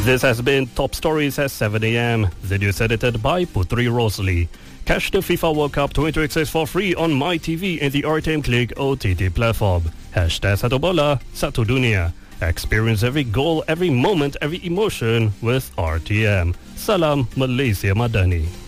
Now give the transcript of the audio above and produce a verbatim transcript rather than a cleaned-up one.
This has been Top Stories at seven a.m. The news edited by Putri Rosalie. Catch the FIFA World Cup twenty twenty-six for free on MyTV and the R T M Click O T T platform. Hashtag Satu Bola, Satu Dunia. Experience every goal, every moment, every emotion with R T M. Salam Malaysia Madani.